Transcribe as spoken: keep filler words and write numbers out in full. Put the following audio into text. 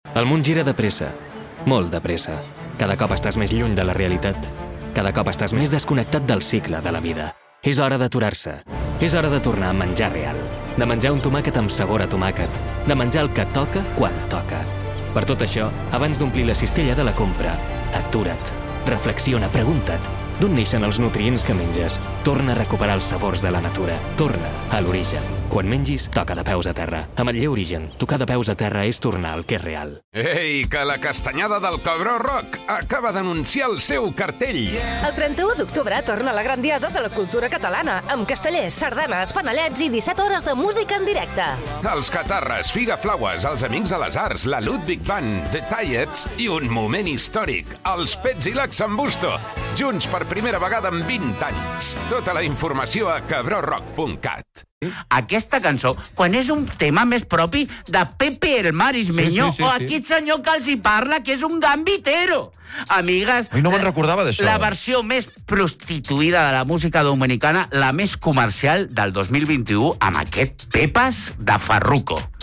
El món gira de pressa, molt de pressa. Cada cop estàs més lluny de la realitat. Cada cop estàs més desconnectat del cicle de la vida. És hora d'aturar-se. És hora de tornar a menjar real. De menjar un tomàquet amb sabor a tomàquet. De menjar el que toca quan toca. Per tot això, abans d'omplir la cistella de la compra, atura't. Reflexiona, pregunta't. D'on neixen els nutrients que menges? Torna a recuperar els sabors de la natura. Torna a l'origen. Quan mengis, toca de peus a terra. Amb el Lle Origen, tocar de peus a terra és tornar al que és real. Ei, que la castanyada del Cabró Rock acaba d'anunciar el seu cartell. El trenta-u d'octubre torna la gran diada de la cultura catalana, amb castellers, sardanes, panellets i disset hores de música en directe. Els Catarres, Figa Flaues, els Amics de les Arts, la Ludwig Band, The Tiets i un moment històric, els Pets i l'Axambusto, junts per primera vegada en vint anys. Tota la informació a cabró rock punt cat. Aquesta cançó, quan és un tema més propi de Pepe el Marismeño, Sí, sí, sí, o sí. aquest senyor que els hi parla, que és un gambitero. Amigues... Ai, no me'n recordava d'això. La versió més prostituïda de la música dominicana, la més comercial del dos mil vint-i-u, amb aquest Pepas de Farruko.